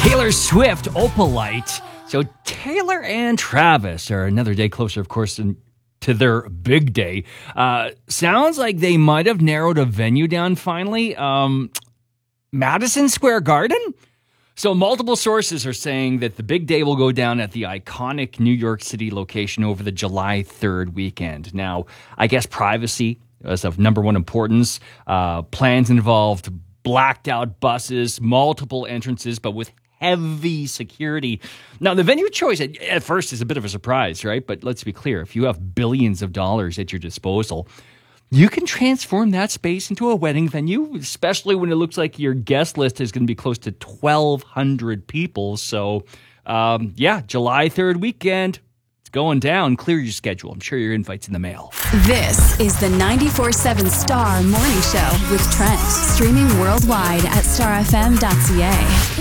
Taylor Swift, Opalite. So Taylor and Travis are another day closer, of course, to their big day. Sounds like they might have narrowed a venue down finally. Madison Square Garden? So multiple sources are saying that the big day will go down at the iconic New York City location over the July 3rd weekend. Now, I guess privacy is of number one importance. Plans involved blacked out buses, multiple entrances, but with heavy security. Now, the venue choice at first is a bit of a surprise, right? But let's be clear. If you have billions of dollars at your disposal, you can transform that space into a wedding venue, especially when it looks like your guest list is going to be close to 1,200 people. So, July 3rd weekend. It's going down. Clear your schedule. I'm sure your invite's in the mail. This is the 94.7 Star Morning Show with Trent. Streaming worldwide at starfm.ca.